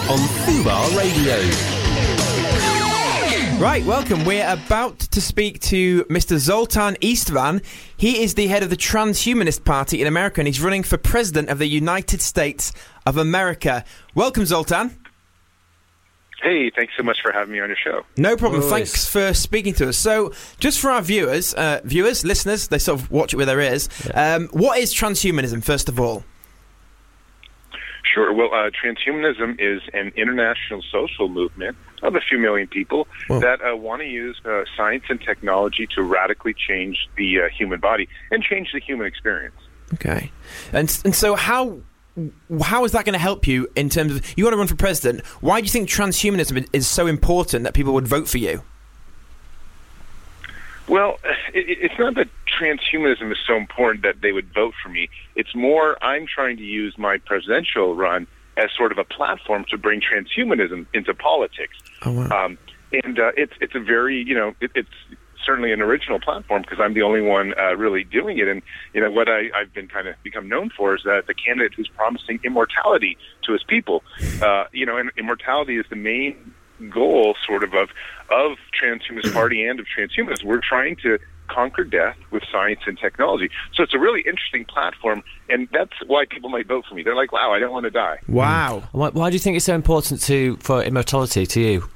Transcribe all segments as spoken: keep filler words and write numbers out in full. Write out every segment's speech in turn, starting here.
on Fubar Radio. Right, welcome. We're about to speak to Mister Zoltan Istvan. He is the head of the Transhumanist Party in America, and he's running for president of the United States of America. Welcome, Zoltan. Hey, thanks so much for having me on your show. No problem. Always. Thanks for speaking to us. So, just for our viewers, uh, viewers, listeners, they sort of watch it with their ears. Yeah. Um, what is transhumanism, first of all? Sure. Well, uh, transhumanism is an international social movement of a few million people Whoa. that uh, want to use uh, science and technology to radically change the uh, human body and change the human experience. Okay. And and so how how is that going to help you in terms of, you want to run for president, why do you think transhumanism is so important that people would vote for you? Well, it, it's not that transhumanism is so important that they would vote for me. It's more I'm trying to use my presidential run as sort of a platform to bring transhumanism into politics. Oh, wow. Um, and uh, it's it's a very, you know, it, it's certainly an original platform because I'm the only one uh, really doing it. And, you know, what I, I've been kind of become known for is that the candidate who's promising immortality to his people. Uh, you know, and immortality is the main goal sort of of, of Transhumanist Party and of transhumanists. We're trying to conquer death with science and technology. So it's a really interesting platform, and that's why people might vote for me. They're like, wow, I don't want to die. Wow. Why, why do you think it's so important to for immortality to you?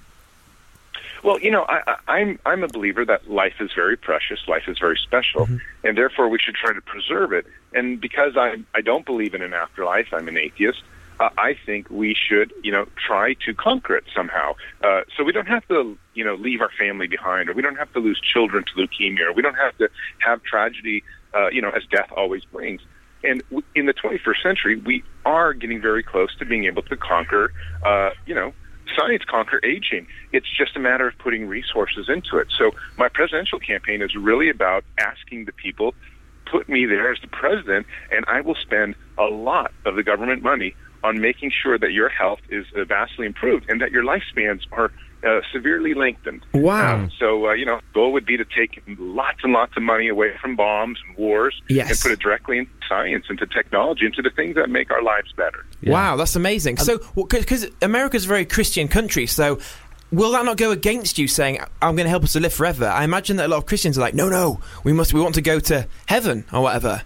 Well, you know, I, I, I'm I'm a believer that life is very precious, life is very special, mm-hmm. and therefore we should try to preserve it. And because I I don't believe in an afterlife, I'm an atheist. Uh, I think we should, you know, try to conquer it somehow. Uh, so we don't have to, you know, leave our family behind, or we don't have to lose children to leukemia, or we don't have to have tragedy, uh, you know, as death always brings. And w- in the twenty-first century, we are getting very close to being able to conquer, uh, you know, science conquer aging. It's just a matter of putting resources into it. So my presidential campaign is really about asking the people, put me there as the president, and I will spend a lot of the government money on making sure that your health is uh, vastly improved and that your lifespans are uh, severely lengthened. Wow. Um, so, uh, you know, the goal would be to take lots and lots of money away from bombs and wars Yes. and put it directly into science, into technology, into the things that make our lives better. Yeah. Wow, that's amazing. So, because America's a very Christian country, so will that not go against you saying, I'm going to help us to live forever? I imagine that a lot of Christians are like, no, no, we must, we want to go to heaven or whatever.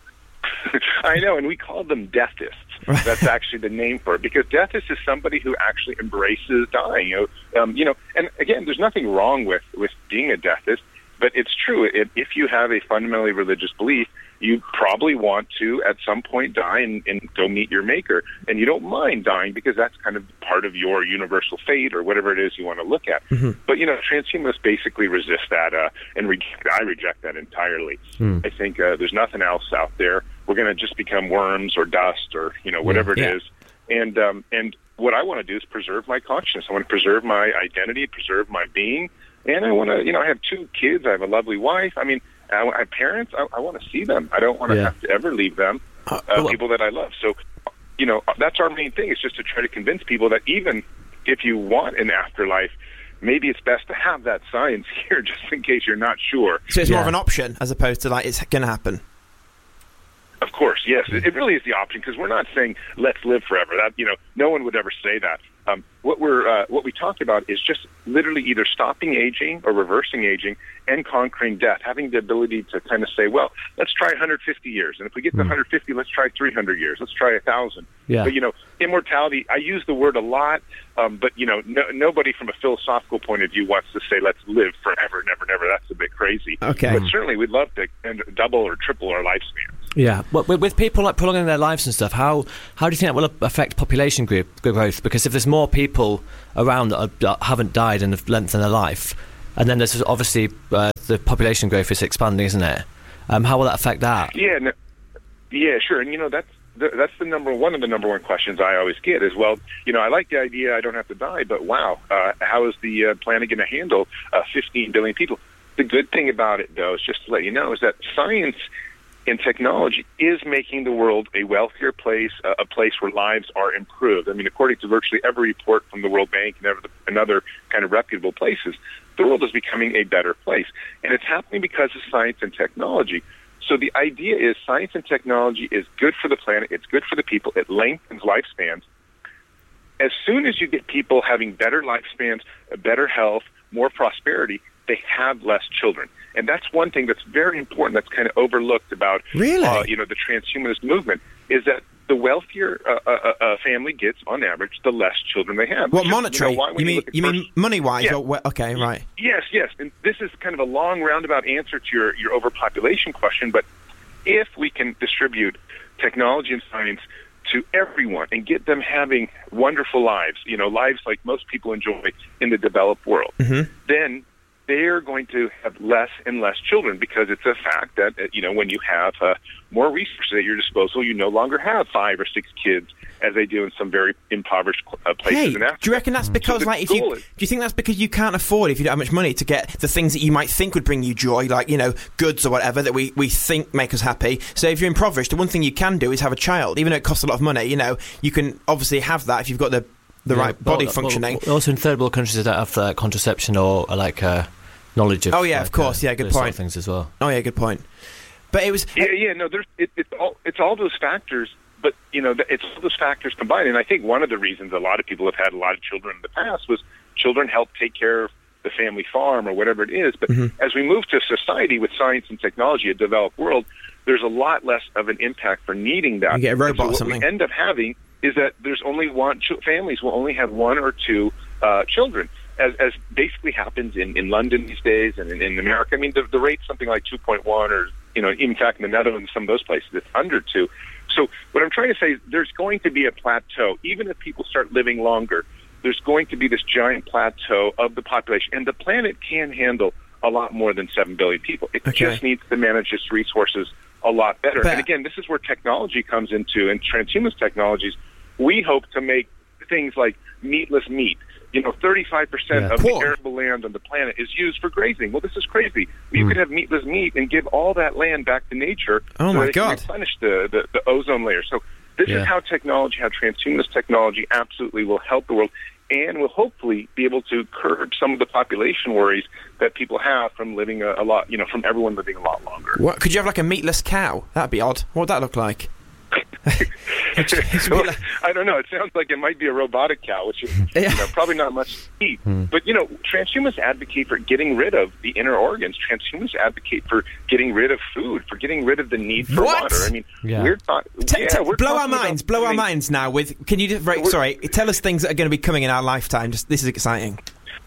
I know, and we call them deathists. That's actually the name for it, because deathist is somebody who actually embraces dying. You know, um, you know, and again, there's nothing wrong with, with being a deathist, but it's true. It, if you have a fundamentally religious belief, you probably want to, at some point, die and, and go meet your maker. And you don't mind dying because that's kind of part of your universal fate or whatever it is you want to look at. Mm-hmm. But, you know, transhumanists basically resist that, uh, and reject, I reject that entirely. Mm. I think uh, there's nothing else out there. We're going to just become worms or dust or, you know, whatever yeah. it is. And, um, and what I want to do is preserve my consciousness. I want to preserve my identity, preserve my being. And I want to, you know, I have two kids. I have a lovely wife. I mean, I, I have parents. I, I want to see them. I don't want to yeah. have to ever leave them, uh, well, people that I love. So, you know, that's our main thing, is just to try to convince people that even if you want an afterlife, maybe it's best to have that science here just in case you're not sure. So it's Yeah. more of an option as opposed to like it's going to happen. Of course, yes. It, it really is the option, because we're not saying let's live forever. That, you know, no one would ever say that. Um, what we're uh, what we talk about is just literally either stopping aging or reversing aging and conquering death, having the ability to kind of say, well, let's try one hundred fifty years, and if we get to one hundred fifty, let's try three hundred years, let's try one thousand. Yeah. But, you know, immortality, I use the word a lot, um, but, you know, no, nobody from a philosophical point of view wants to say let's live forever, never, never. That's a bit crazy. Okay. But certainly we'd love to double or triple our lifespan. Yeah, but with, with people like prolonging their lives and stuff, how how do you think that will affect population group growth? Because if there's more people around that, are, that haven't died and have lengthened their life, and then there's obviously uh, the population growth is expanding, isn't it? Um, how will that affect that? Yeah, no, yeah, sure. And you know, that's the, that's the number one of the number one questions I always get is, well, you know, I like the idea I don't have to die, but wow, uh, how is the uh, planet going to handle uh, fifteen billion people? The good thing about it, though, is just to let you know, is that science and technology is making the world a wealthier place, uh, a place where lives are improved. I mean, according to virtually every report from the World Bank and other, and other kind of reputable places, the world is becoming a better place. And it's happening because of science and technology. So the idea is science and technology is good for the planet, it's good for the people, it lengthens lifespans. as soon as you get people having better lifespans, better health, more prosperity, they have less children. And that's one thing that's very important that's kind of overlooked about really? uh, you know, the transhumanist movement, is that the wealthier uh, a, a family gets, on average, the less children they have. What, Just, monetary? You, know, why, you mean you mean money-wise? Yeah. Or, okay, right. Yes, yes. And this is kind of a long, roundabout answer to your, your overpopulation question, but if we can distribute technology and science to everyone and get them having wonderful lives, you know, lives like most people enjoy in the developed world, mm-hmm. then they're going to have less and less children, because it's a fact that, you know, when you have uh, more resources at your disposal, you no longer have five or six kids as they do in some very impoverished uh, places hey, in Africa. do you reckon that's because, so like, if you is, do you think that's because you can't afford, if you don't have much money, to get the things that you might think would bring you joy, like, you know, goods or whatever that we, we think make us happy? So if you're impoverished, the one thing you can do is have a child, even though it costs a lot of money. You know, you can obviously have that if you've got the the yeah, right body well, functioning. Well, also in third world countries that don't have uh, contraception or uh, like. Uh, knowledge of oh yeah like, of course uh, yeah good point point sort of things as well. Oh yeah good point. But it was yeah yeah no there's it, it's all it's all those factors, but you know it's all those factors combined. And I think one of the reasons a lot of people have had a lot of children in the past was children help take care of the family farm or whatever it is. But mm-hmm. as we move to society with science and technology, a developed world, there's a lot less of an impact for needing that. You get a robot so or what something. we end up having is that there's only one ch- families will only have one or two uh, children. As, as basically happens in, in London these days and in, in America. I mean, the, the rate's something like two point one, or, you know, in fact, in the Netherlands, some of those places, it's under two. So what I'm trying to say is there's going to be a plateau. Even if people start living longer, there's going to be this giant plateau of the population. And the planet can handle a lot more than seven billion people. It okay. just needs to manage its resources a lot better. But, and again, this is where technology comes into, and transhumanist technologies. We hope to make things like meatless meat. You know, thirty-five percent yeah. of Pork. the arable land on the planet is used for grazing. Well, this is crazy. You Mm. could have meatless meat and give all that land back to nature. Oh, so my that it can God. replenish the, the, the ozone layer. So this Yeah. is how technology, how transhumanist technology absolutely will help the world, and will hopefully be able to curb some of the population worries that people have from living a, a lot, you know, from everyone living a lot longer. What, could you have like a meatless cow? That'd be odd. What would that look like? Well, I don't know. It sounds like it might be a robotic cow, which is Yeah. you know, probably not much to eat. But, you know, transhumanists advocate for getting rid of the inner organs. Transhumanists advocate for getting rid of food, for getting rid of the need for What? water. I mean, Yeah. we're talking... T- yeah, t- we're blow our talking about minds, blow our putting- minds now with... Can you just... Right, We're- sorry, tell us things that are going to be coming in our lifetime. Just This is exciting.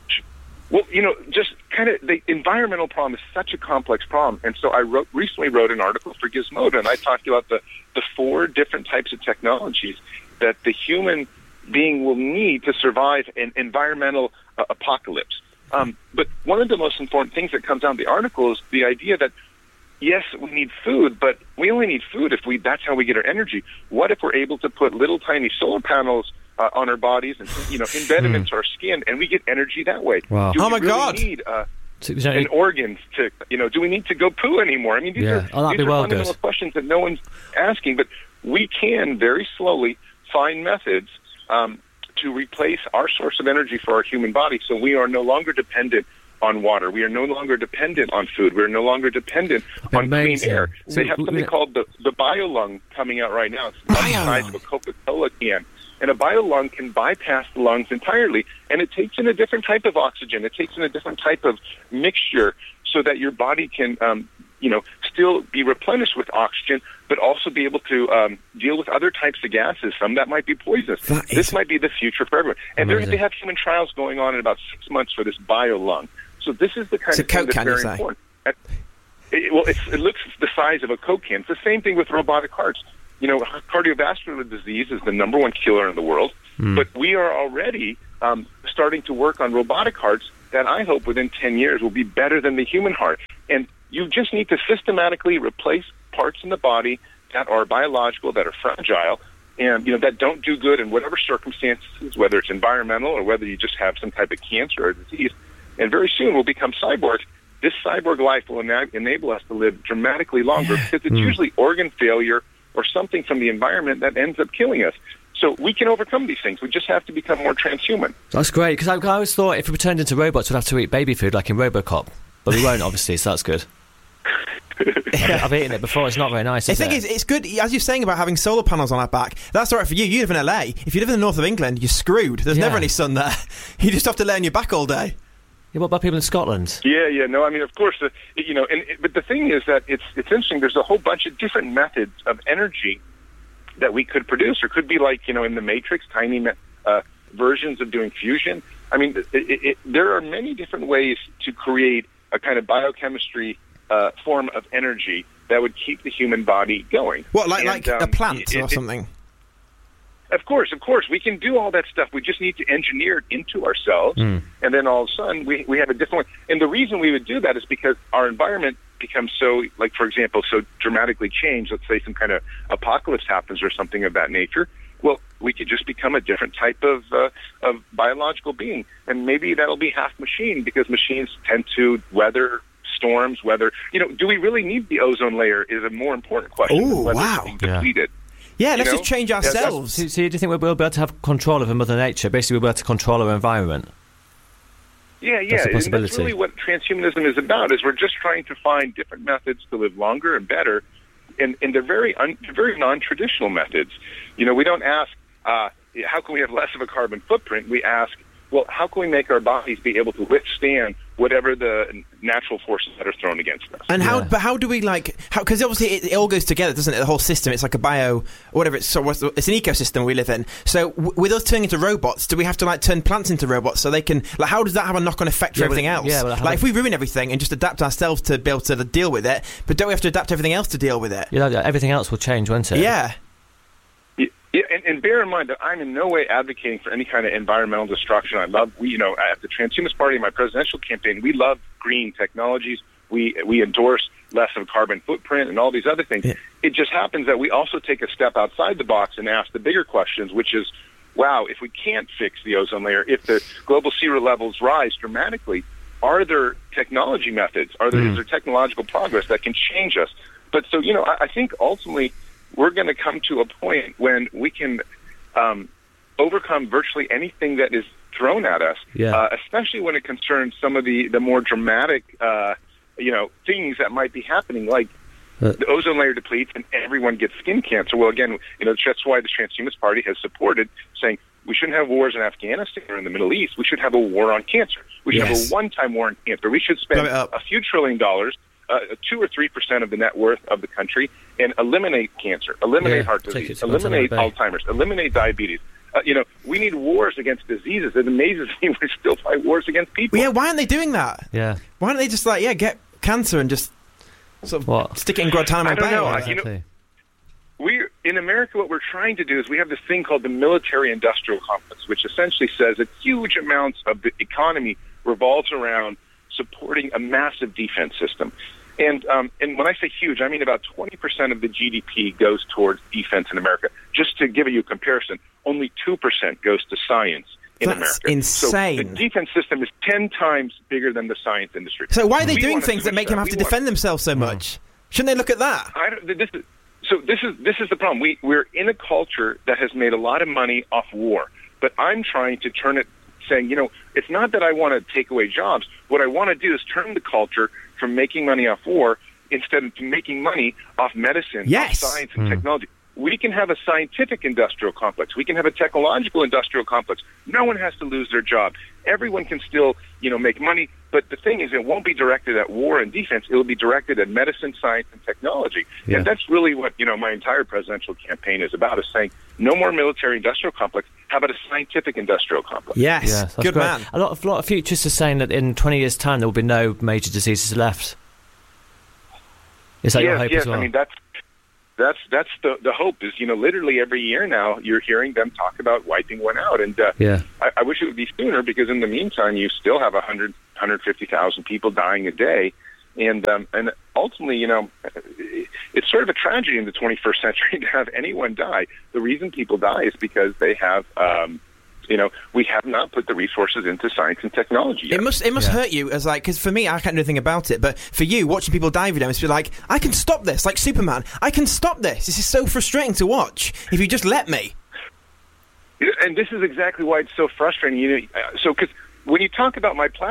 Well, you know, just kind of the environmental problem is such a complex problem. And so I wrote, recently wrote an article for Gizmodo, and I talked about the, the four different types of technologies that the human being will need to survive an environmental uh, apocalypse. Um, but one of the most important things that comes out of the article is the idea that, yes, we need food, but we only need food if we that's how we get our energy. What if we're able to put little tiny solar panels uh, on our bodies and, you know, embed them into our skin, and we get energy that way? Wow. Do Oh, we my really God. need uh, So, you know, an organs to, you know, do we need to go poo anymore? I mean, these Yeah. are, Oh, that'd these be are well fundamental good. questions that no one's asking, but we can very slowly find methods um, to replace our source of energy for our human body, so we are no longer dependent on water. We are no longer dependent on food. We are no longer dependent on Amazing. clean air. So they have we- something we- called the, the BioLung coming out right now. It's about the size of a Coca-Cola can. And a BioLung can bypass the lungs entirely, and it takes in a different type of oxygen. It takes in a different type of mixture so that your body can, um, you know, still be replenished with oxygen, but also be able to um, deal with other types of gases, some that might be poisonous. That is- This might be the future for everyone. And they're- Amazing. they have human trials going on in about six months for this BioLung. So this is the kind It's a of thing Coke that's can, you very say? important. At- It, well, it's, it looks the size of a Coke can. It's the same thing with robotic hearts. You know, cardiovascular disease is the number one killer in the world, but we are already um, starting to work on robotic hearts that I hope within ten years will be better than the human heart. And you just need to systematically replace parts in the body that are biological, that are fragile, and you know that don't do good in whatever circumstances, whether it's environmental or whether you just have some type of cancer or disease. And very soon we'll become cyborgs. This cyborg life will ena- enable us to live dramatically longer because it's usually organ failure or something from the environment that ends up killing us. So we can overcome these things. We just have to become more transhuman. That's great, because I, I always thought if we turned into robots, we'd have to eat baby food like in RoboCop. But we won't, obviously, so that's good. I've, I've eaten it before. It's not very nice. The Is thing it? is, it's good, as you're saying about having solar panels on our back. That's all right for you. You live in L A. If you live in the north of England, you're screwed. There's Yeah. never any sun there. You just have to lay on your back all day. Yeah, what about people in Scotland? Yeah, yeah, no, I mean, of course, uh, you know, and, but the thing is that it's it's interesting. There's a whole bunch of different methods of energy that we could produce, or could be like, you know, in the Matrix, tiny uh, versions of doing fusion. I mean, it, it, it, there are many different ways to create a kind of biochemistry uh, form of energy that would keep the human body going. What, like And, like a um, plant it- or it- something? Of course, of course, we can do all that stuff. We just need to engineer it into ourselves, Mm. and then all of a sudden we we have a different way. And the reason we would do that is because our environment becomes so, like for example, so dramatically changed. Let's say some kind of apocalypse happens or something of that nature. Well, we could just become a different type of uh, of biological being, and maybe that'll be half machine, because machines tend to weather storms. Weather, you know, do we really need the ozone layer? Is a more important question. Ooh, than whether wow. it's being Yeah. depleted. Yeah, let's know? just change Yeah, that's- ourselves. So, so do you think we'll be able to have control over Mother Nature? Basically, we'll be able to control our environment. Yeah, yeah, That's a and that's possibility. really what transhumanism is about. Is we're just trying to find different methods to live longer and better, and, and they're very un, very non-traditional methods. You know, we don't ask uh, how can we have less of a carbon footprint. We ask, well, how can we make our bodies be able to withstand whatever the natural forces that are thrown against us? And how, Yeah. but how do we like? How? Because obviously it, it all goes together, doesn't it? The whole system. It's like a bio, or whatever. It's so what's the- it's an ecosystem we live in. So w- with us turning into robots, do we have to like turn plants into robots so they can? Like, how does that have a knock-on effect for Yeah, well, everything else? yeah, well, how like do- if we ruin everything and just adapt ourselves to be able to deal with it, but don't we have to adapt everything else to deal with it? You know, everything else will change, won't it? Yeah. Yeah, and, and bear in mind that I'm in no way advocating for any kind of environmental destruction. I love, we, you know, at the Transhumanist Party, my presidential campaign, we love green technologies. We we endorse less of a carbon footprint and all these other things. Yeah. It just happens that we also take a step outside the box and ask the bigger questions, which is, wow, if we can't fix the ozone layer, if the global sea levels rise dramatically, are there technology methods? Are there, Mm. is there technological progress that can change us? But so, you know, I, I think ultimately we're going to come to a point when we can um, overcome virtually anything that is thrown at us, Yeah. uh, especially when it concerns some of the, the more dramatic, uh, you know, things that might be happening, like Uh, the ozone layer depletes and everyone gets skin cancer. Well, again, you know, that's why the Transhumanist Party has supported saying we shouldn't have wars in Afghanistan or in the Middle East. We should have a war on cancer. We should Yes. have a one-time war on cancer. We should spend Blow it up. a few trillion dollars, uh, two or three percent of the net worth of the country, and eliminate cancer, eliminate Yeah, heart take disease, it to Guantanamo eliminate Bay. Alzheimer's, eliminate diabetes. Uh, you know, we need wars against diseases. It amazes me we still fight wars against people. Well, yeah. Why aren't they doing that? Yeah. Why don't they just like yeah get cancer and just sort of What? stick it in Guantanamo I don't Bay? know, or I- something? you know- Exactly. We in America, what we're trying to do is we have this thing called the military-industrial complex, which essentially says that huge amounts of the economy revolves around supporting a massive defense system. And um, and when I say huge, I mean about twenty percent of the G D P goes towards defense in America. Just to give you a comparison, only two percent goes to science in That's America. insane. So the defense system is ten times bigger than the science industry. So why are they We doing wanna things that switch make them have We to want- defend themselves so much? Shouldn't they look at that? I don't, this is, so this is this is the problem. We we're in a culture that has made a lot of money off war, but I'm trying to turn it, saying, you know, it's not that I want to take away jobs. What I want to do is turn the culture from making money off war instead of making money off medicine, Yes. off science and technology. We can have a scientific industrial complex. We can have a technological industrial complex. No one has to lose their job. Everyone can still, you know, make money. But the thing is, it won't be directed at war and defense. It will be directed at medicine, science, and technology. Yeah. And that's really what, you know, my entire presidential campaign is about, is saying no more military industrial complex. How about a scientific industrial complex? Yes, Yeah, that's good great. man. A lot of, lot of futurists are saying that in twenty years' time there will be no major diseases left. Is that your yes, hope yes. as well? I mean, that's that's that's the the hope is, you know, literally every year now you're hearing them talk about wiping one out, and uh, yeah. I, I wish it would be sooner, because in the meantime you still have one hundred, one hundred fifty thousand people dying a day, and um, and ultimately, you know, it's sort of a tragedy in the twenty-first century to have anyone die. The reason people die is because they have. Um, You know, we have not put the resources into science and technology yet. It must it must Yeah. hurt you as like because for me I can't do anything about it, but for you watching people die every day must be like I can stop this, like Superman. I can stop this. This is so frustrating to watch. If you just let me. And this is exactly why it's so frustrating. You know, uh, so because when you talk about my platform,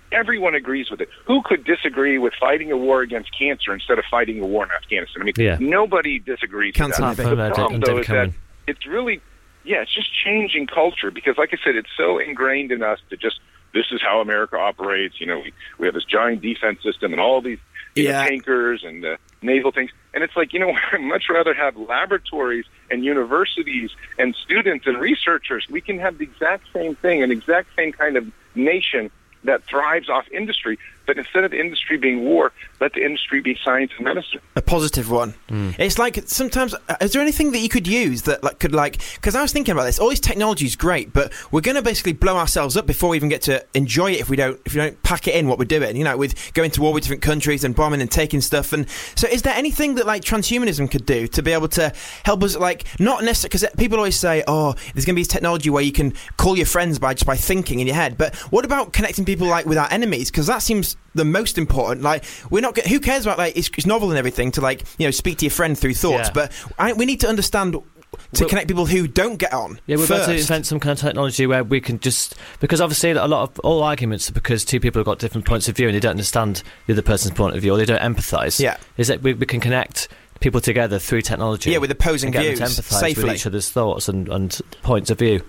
Everyone agrees with it. Who could disagree with fighting a war against cancer instead of fighting a war in Afghanistan? I mean, yeah. nobody disagrees Cancer with that. The problem, though, is that it's really, yeah, it's just changing culture because, like I said, it's so ingrained in us to just, this is how America operates. You know, we, we have this giant defense system and all these you yeah. know, tankers and uh, naval things. And it's like, you know, I'd much rather have laboratories and universities and students and researchers. We can have the exact same thing, an exact same kind of nation that thrives off industry. But instead of the industry being war, let the industry be science and medicine. A positive one. Mm. It's like sometimes, uh, is there anything that you could use that like could like, because I was thinking about this, all this technology is great, but we're going to basically blow ourselves up before we even get to enjoy it if we don't if we don't pack it in what we're doing, you know, with going to war with different countries and bombing and taking stuff. And so is there anything that like transhumanism could do to be able to help us, like, not necessarily, because people always say, oh, there's going to be this technology where you can call your friends by just by thinking in your head, but what about connecting people like with our enemies? Because that seems the most important. Like, we're not who cares about, like, it's, it's novel and everything to, like, you know, speak to your friend through thoughts, yeah. but I, we need to understand to well, connect people who don't get on. Yeah, we've first. got to invent some kind of technology where we can just, because obviously a lot of all arguments are because two people have got different points of view and they don't understand the other person's point of view or they don't empathise. Yeah, is that we, we can connect people together through technology. Yeah, with opposing and get views them to empathise safely with each other's thoughts and, and points of view.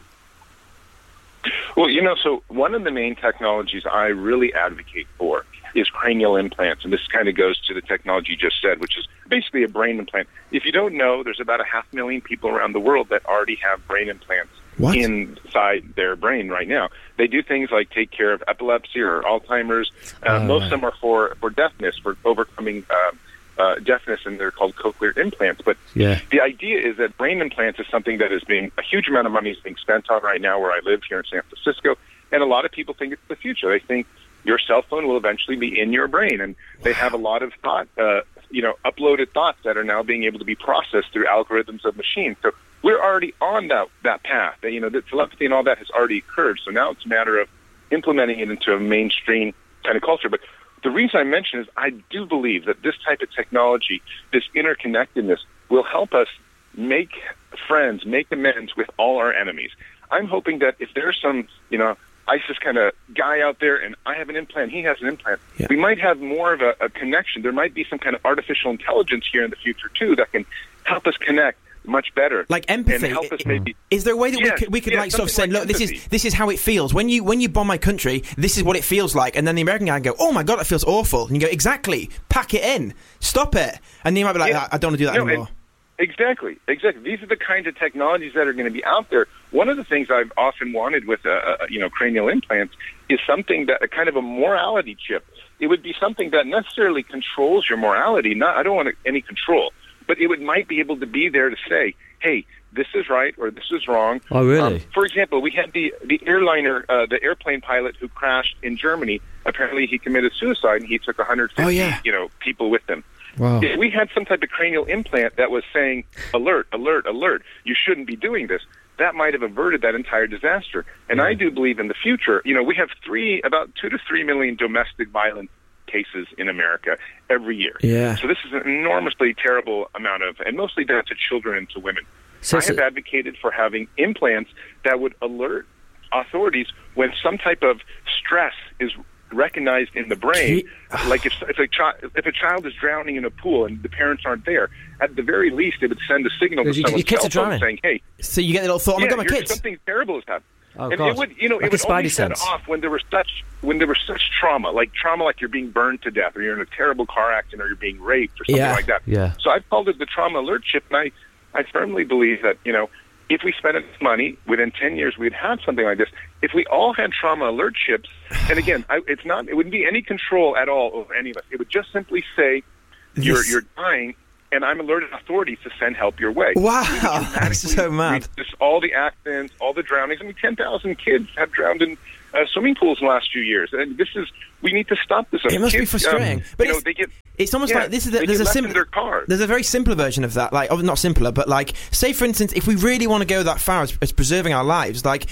Well, you know, so one of the main technologies I really advocate for is cranial implants, and this kind of goes to the technology you just said, which is basically a brain implant. If you don't know, there's about a half million people around the world that already have brain implants what? inside their brain right now. They do things like take care of epilepsy or Alzheimer's. Uh, uh, most of them are for, for deafness, for overcoming uh, uh, deafness, and they're called cochlear implants. But yeah. the idea is that brain implants is something that is being, a huge amount of money is being spent on right now where I live here in San Francisco, and a lot of people think it's the future. They think your cell phone will eventually be in your brain, and they have a lot of thought, uh, you know, uploaded thoughts that are now being able to be processed through algorithms of machines. So we're already on that that path. You know, the telepathy and all that has already occurred. So now it's a matter of implementing it into a mainstream kind of culture. But the reason I mention is I do believe that this type of technology, this interconnectedness, will help us make friends, make amends with all our enemies. I'm hoping that if there's some, you know, ISIS kind of guy out there and I have an implant, he has an implant, yeah. we might have more of a, a connection. There might be some kind of artificial intelligence here in the future, too, that can help us connect much better. Like empathy. And help us maybe, is there a way that yeah, we could, we could yeah, like sort of say, like look, empathy. this is this is how it feels. When you when you bomb my country, this is what it feels like. And then the American guy go, oh my God, that feels awful. And you go, exactly, pack it in, stop it. And you might be like, yeah. I don't want to do that no, anymore. Exactly, exactly. These are the kinds of technologies that are going to be out there. One of the things I've often wanted with, uh, you know, cranial implants is something that a kind of a morality chip. It would be something that necessarily controls your morality. Not, I don't want any control, but it would might be able to be there to say, hey, this is right or this is wrong. Oh, really? Um, for example, we had the the airliner, uh, the airplane pilot who crashed in Germany. Apparently, he committed suicide and he took one hundred fifty, oh, yeah. you know, people with him. Wow. If we had some type of cranial implant that was saying, alert, alert, alert, you shouldn't be doing this, that might have averted that entire disaster. And yeah. I do believe in the future, you know, we have three, about two to three million domestic violence cases in America every year. Yeah. So this is an enormously terrible amount of, and mostly done to children and to women. So, I have so, advocated for having implants that would alert authorities when some type of stress is recognized in the brain, like if if a child if a child is drowning in a pool and the parents aren't there, at the very least it would send a signal to you, someone's cell phone saying, "Hey, so you get the little thought, oh my yeah, God, my kids, something terrible has happened." Oh, and God. it would, you know, like it would only sense. set off when there was such when there was such trauma, like trauma, like you're being burned to death, or you're in a terrible car accident, or you're being raped, or something yeah. like that. Yeah. So I've called it the trauma alert chip, and I, I firmly believe that, you know, if we spent enough money, within ten years, we'd have something like this. If we all had trauma alert chips, and again, I, it's not, it wouldn't be any control at all over any of us. It would just simply say, you're, This- you're dying, and I'm alerting authorities to send help your way. Wow, that's so mad. Just all the accidents, all the drownings. I mean, ten thousand kids have drowned in uh, swimming pools in the last few years. And this is, we need to stop this. It must kids, be frustrating. Um, but you know, it's, they get, it's almost yeah, like this is they a, there's get a left in simple their car. there's a very simpler version of that. Like, oh, not simpler, but like, say for instance, if we really want to go that far as, as preserving our lives, like,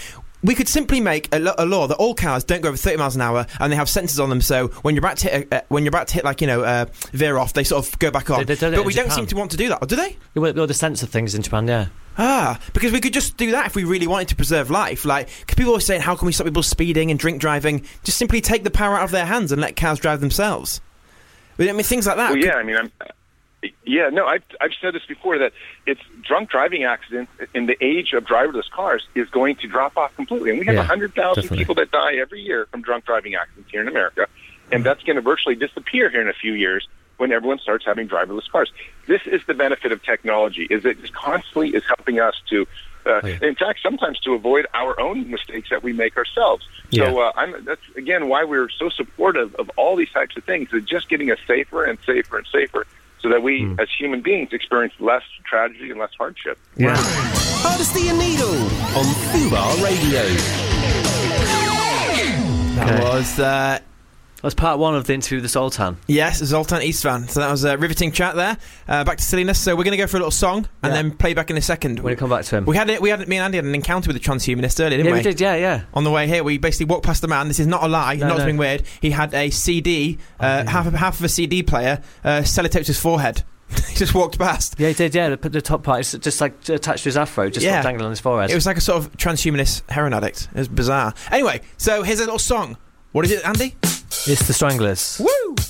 we could simply make a, lo- a law that all cars don't go over thirty miles an hour, and they have sensors on them. So when you're about to hit, a, uh, when you're about to hit, like you know, uh, veer off, they sort of go back on. They, they but we don't Japan. seem to want to do that, or do they? Yeah, well, the sensor things in Japan, yeah. Ah, because we could just do that if we really wanted to preserve life. Like, cause people always saying, how can we stop people speeding and drink driving? Just simply take the power out of their hands and let cars drive themselves. I mean, things like that. Well, yeah, I mean, I'm, yeah, no, I've, I've said this before, that it's drunk driving accidents in the age of driverless cars is going to drop off completely. And we have Yeah, one hundred thousand definitely. people that die every year from drunk driving accidents here in America, and that's going to virtually disappear here in a few years when everyone starts having driverless cars. This is the benefit of technology, is it constantly is helping us to, uh, Oh, yeah. in fact, sometimes to avoid our own mistakes that we make ourselves. So Yeah. uh, I'm, that's, again, why we're so supportive of all these types of things, is just getting us safer and safer and safer so that we, Mm. as human beings, experience less tragedy and less hardship. Yeah. Hardesty and Needle on Fubar Radio. That Okay. was, uh, That's part one of the interview with the Zoltan. yes, Zoltan Istvan. So that was a riveting chat there. Uh, back to silliness. So we're going to go for a little song and Yeah. then play back in a second. When you come back to him. We had, we had, me and Andy had an encounter with the transhumanist earlier, didn't yeah, we? we did, yeah, yeah. On the way here, we basically walked past the man. This is not a lie, No, not no. being weird. He had a C D, uh, half, of, half of a C D player, uh, sellotaped to his forehead. He just walked past. Yeah, he did, yeah. The, the top part is just like attached to his afro, just Yeah. yeah. dangling on his forehead. It was like a sort of transhumanist heroin addict. It was bizarre. Anyway, so here's a little song. What is it, Andy? It's the Stranglers. Woo!